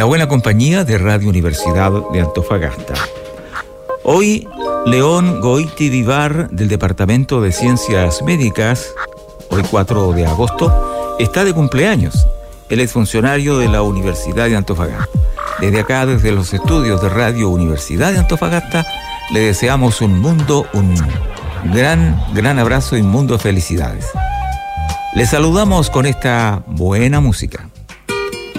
la buena compañía de Radio Universidad de Antofagasta. Hoy, León Goiti Vivar, del Departamento de Ciencias Médicas, hoy 4 de agosto, está de cumpleaños. Él es funcionario de la Universidad de Antofagasta. Desde acá, desde los estudios de Radio Universidad de Antofagasta, le deseamos un gran abrazo y un mundo de felicidades. Le saludamos con esta buena música.